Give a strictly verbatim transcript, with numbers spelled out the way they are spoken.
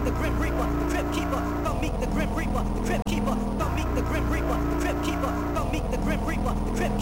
the Grim Reaper, the Crypt Keeper, come meet the Grim Reaper, the Crypt Keeper, come meet the Grim Reaper, the Crypt Keeper, come meet the Grim Reaper, the Crypt